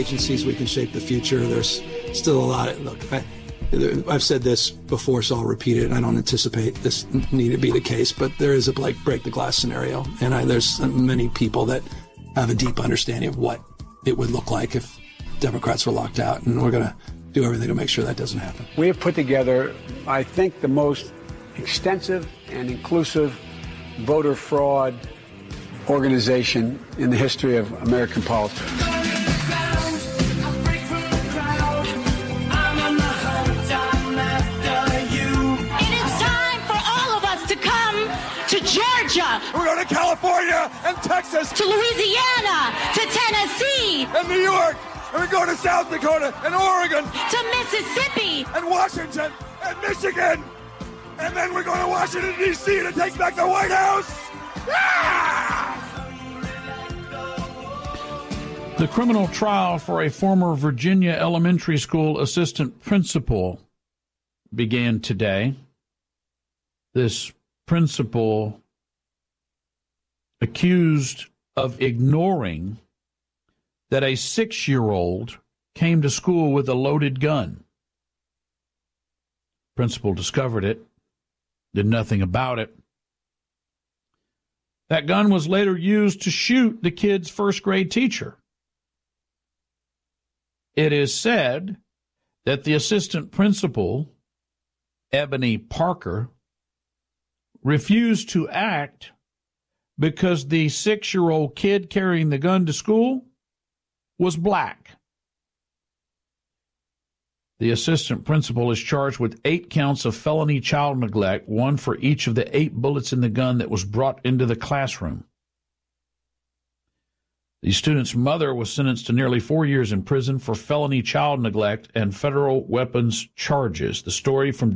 agencies, we can shape the future. There's still a lot of, look, I've said this before, so I'll repeat it. I don't anticipate this need to be the case, but there is a break the glass scenario. And there's many people that have a deep understanding of what it would look like if Democrats were locked out. And we're going to do everything to make sure that doesn't happen. We have put together, I think, the most extensive and inclusive voter fraud organization in the history of American politics. To Georgia. We're going to California and Texas. To Louisiana. To Tennessee. And New York. And we're going to South Dakota and Oregon. To Mississippi. And Washington and Michigan. And then we're going to Washington, D.C. to take back the White House. Yeah! The criminal trial for a former Virginia elementary school assistant principal began today. This principal accused of ignoring that a 6-year-old came to school with a loaded gun. Principal discovered it, did nothing about it. That gun was later used to shoot the kid's first-grade teacher. It is said that the assistant principal, Ebony Parker, refused to act because the 6-year-old kid carrying the gun to school was black. The assistant principal is charged with 8 counts of felony child neglect, 1 for each of the 8 bullets in the gun that was brought into the classroom. The student's mother was sentenced to nearly 4 years in prison for felony child neglect and federal weapons charges. The story from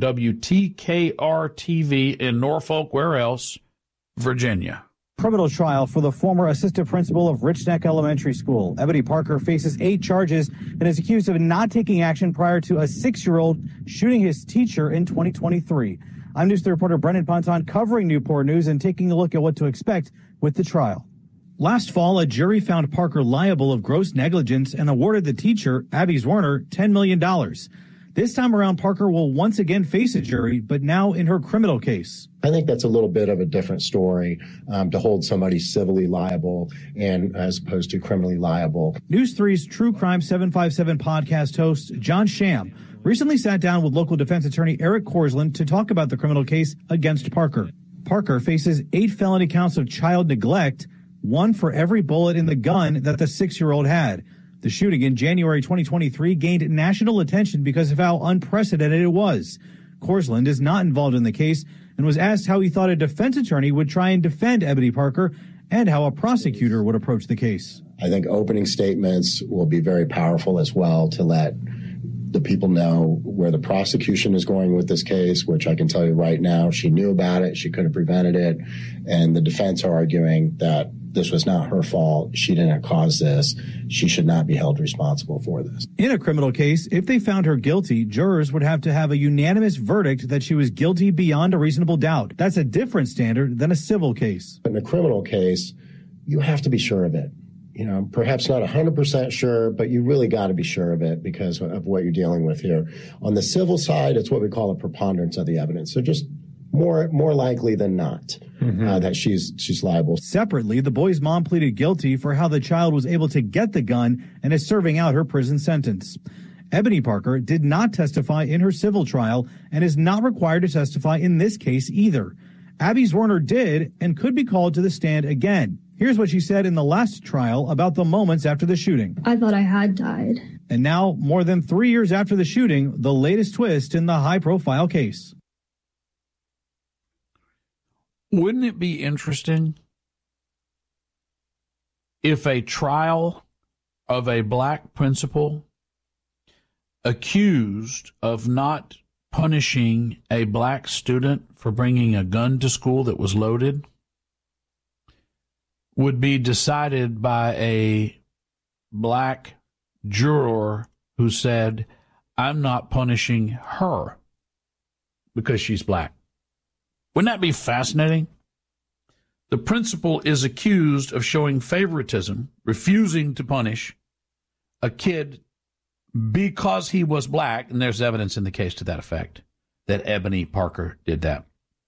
WTKR-TV in Norfolk, where else? Virginia. Criminal trial for the former assistant principal of Rich Neck Elementary School. Ebony Parker faces 8 charges and is accused of not taking action prior to a 6-year-old shooting his teacher in 2023. I'm News 3 reporter Brendan Ponton covering Newport News and taking a look at what to expect with the trial. Last fall, a jury found Parker liable of gross negligence and awarded the teacher, Abby Zwerner, $10 million. This time around, Parker will once again face a jury, but now in her criminal case. I think that's a little bit of a different story to hold somebody civilly liable and as opposed to criminally liable. News 3's True Crime 757 podcast host, John Sham, recently sat down with local defense attorney Eric Korsland to talk about the criminal case against Parker. Parker faces 8 felony counts of child neglect, 1 for every bullet in the gun that the 6-year-old had. The shooting in January 2023 gained national attention because of how unprecedented it was. Korsland is not involved in the case and was asked how he thought a defense attorney would try and defend Ebony Parker and how a prosecutor would approach the case. I think opening statements will be very powerful as well to let the people know where the prosecution is going with this case, which I can tell you right now, she knew about it, she could have prevented it, and the defense are arguing that this was not her fault, she didn't cause this, she should not be held responsible for this. In a criminal case, if they found her guilty, jurors would have to have a unanimous verdict that she was guilty beyond a reasonable doubt. That's a different standard than a civil case. In a criminal case, you have to be sure of it. You know, perhaps not 100% sure, but you really got to be sure of it because of what you're dealing with here. On the civil side, it's what we call a preponderance of the evidence. So just more likely than not that she's liable. Separately, the boy's mom pleaded guilty for how the child was able to get the gun and is serving out her prison sentence. Ebony Parker did not testify in her civil trial and is not required to testify in this case either. Abby Zwerner did and could be called to the stand again. Here's what she said in the last trial about the moments after the shooting. I thought I had died. And now, more than 3 years after the shooting, the latest twist in the high-profile case. Wouldn't it be interesting if a trial of a black principal accused of not punishing a black student for bringing a gun to school that was loaded would be decided by a black juror who said, I'm not punishing her because she's black? Wouldn't that be fascinating? The principal is accused of showing favoritism, refusing to punish a kid because he was black, and there's evidence in the case to that effect, that Ebony Parker did that.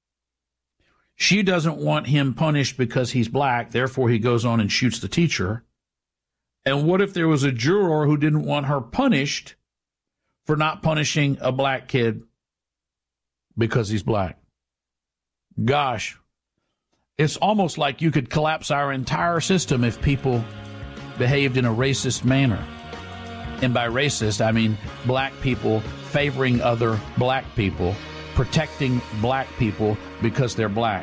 She doesn't want him punished because he's black, therefore he goes on and shoots the teacher. And what if there was a juror who didn't want her punished for not punishing a black kid because he's black? Gosh, it's almost like you could collapse our entire system if people behaved in a racist manner. And by racist, I mean black people favoring other black people, protecting black people because they're black.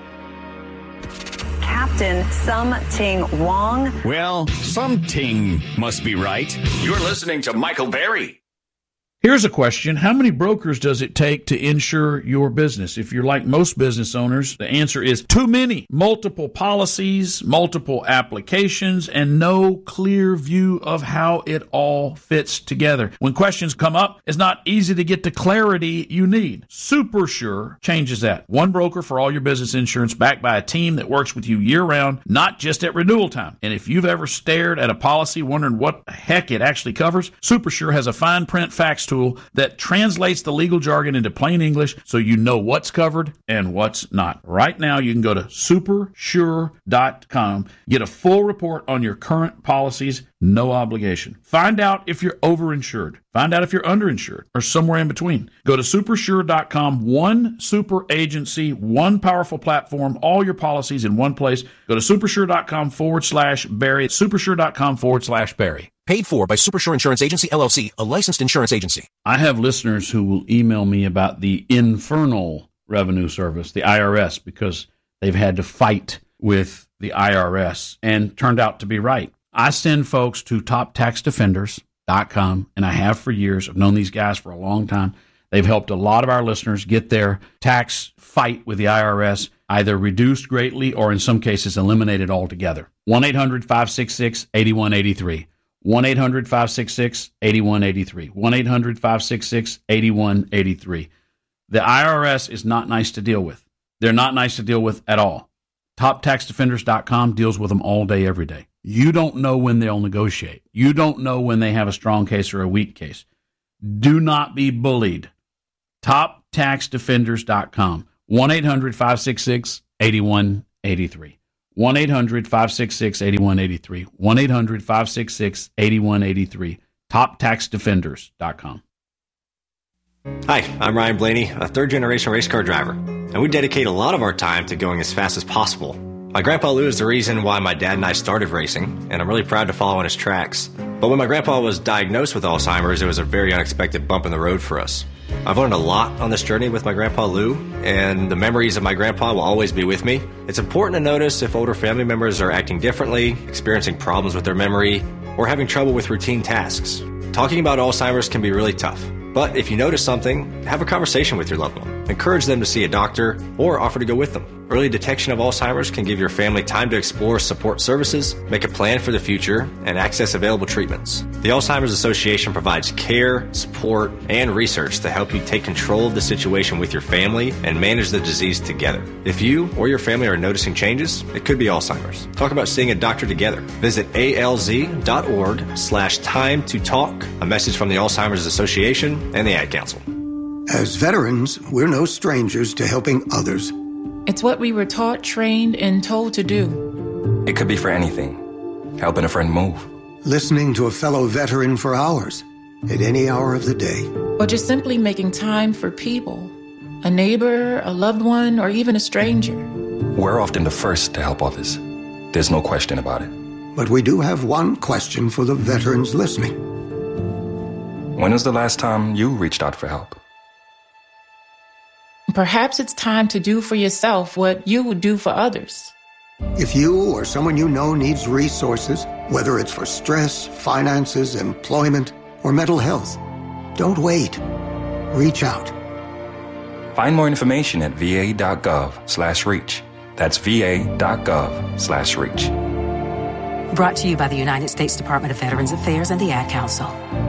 Captain Sum-Ting Wong. Well, Sum-Ting must be right. You're listening to Michael Berry. Here's a question. How many brokers does it take to insure your business? If you're like most business owners, the answer is too many. Multiple policies, multiple applications, and no clear view of how it all fits together. When questions come up, it's not easy to get the clarity you need. SuperSure changes that. One broker for all your business insurance, backed by a team that works with you year-round, not just at renewal time. And if you've ever stared at a policy wondering what the heck it actually covers, SuperSure has a fine print fax tool that translates the legal jargon into plain English so you know what's covered and what's not. Right now, you can go to supersure.com, get a full report on your current policies, no obligation. Find out if you're overinsured. Find out if you're underinsured or somewhere in between. Go to supersure.com, one super agency, one powerful platform, all your policies in one place. Go to supersure.com/Barry, supersure.com/Barry. Paid for by Supersure Insurance Agency, LLC, a licensed insurance agency. I have listeners who will email me about the Infernal Revenue Service, the IRS, because they've had to fight with the IRS and turned out to be right. I send folks to TopTaxDefenders.com, and I have for years. I've known these guys for a long time. They've helped a lot of our listeners get their tax fight with the IRS either reduced greatly or in some cases eliminated altogether. 1-800-566-8183. 1-800-566-8183. 1-800-566-8183. The IRS is not nice to deal with. They're not nice to deal with at all. TopTaxDefenders.com deals with them all day, every day. You don't know when they'll negotiate. You don't know when they have a strong case or a weak case. Do not be bullied. TopTaxDefenders.com. 1-800-566-8183. 1-800-566-8183. 1-800-566-8183. TopTaxDefenders.com. Hi, I'm Ryan Blaney, a third-generation race car driver, and we dedicate a lot of our time to going as fast as possible. My grandpa Lou is the reason why my dad and I started racing, and I'm really proud to follow in his tracks. But when my grandpa was diagnosed with Alzheimer's, it was a very unexpected bump in the road for us. I've learned a lot on this journey with my grandpa Lou, and the memories of my grandpa will always be with me. It's important to notice if older family members are acting differently, experiencing problems with their memory, or having trouble with routine tasks. Talking about Alzheimer's can be really tough, but if you notice something, have a conversation with your loved one. Encourage them to see a doctor or offer to go with them. Early detection of Alzheimer's can give your family time to explore support services, make a plan for the future, and access available treatments. The Alzheimer's Association provides care, support, and research to help you take control of the situation with your family and manage the disease together. If you or your family are noticing changes, it could be Alzheimer's. Talk about seeing a doctor together. Visit alz.org/time to talk. A message from the Alzheimer's Association and the Ad Council. As veterans, we're no strangers to helping others. It's what we were taught, trained, and told to do. It could be for anything. Helping a friend move. Listening to a fellow veteran for hours, at any hour of the day. Or just simply making time for people. A neighbor, a loved one, or even a stranger. We're often the first to help others. There's no question about it. But we do have one question for the veterans listening. When was the last time you reached out for help? Perhaps it's time to do for yourself what you would do for others. If you or someone you know needs resources, whether it's for stress, finances, employment, or mental health, don't wait. Reach out. Find more information at va.gov/reach. That's va.gov/reach. Brought to you by the United States Department of Veterans Affairs and the Ad Council.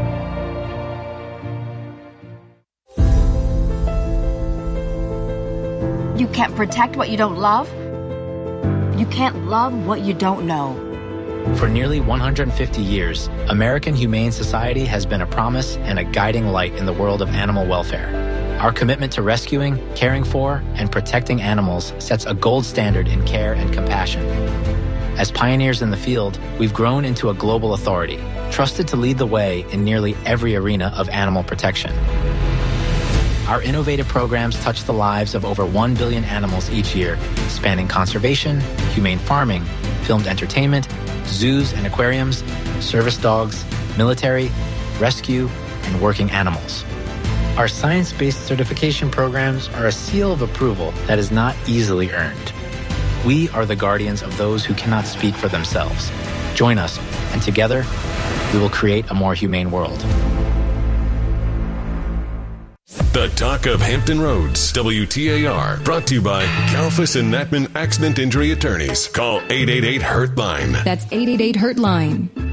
You can't protect what you don't love. You can't love what you don't know. For nearly 150 years, American Humane Society has been a promise and a guiding light in the world of animal welfare. Our commitment to rescuing, caring for, and protecting animals sets a gold standard in care and compassion. As pioneers in the field, we've grown into a global authority, trusted to lead the way in nearly every arena of animal protection. Our innovative programs touch the lives of over 1 billion animals each year, spanning conservation, humane farming, filmed entertainment, zoos and aquariums, service dogs, military, rescue, and working animals. Our science-based certification programs are a seal of approval that is not easily earned. We are the guardians of those who cannot speak for themselves. Join us, and together, we will create a more humane world. The Talk of Hampton Roads, WTAR, brought to you by Kalfas and Natman Accident Injury Attorneys. Call 888-HURT-LINE. That's 888-HURT-LINE.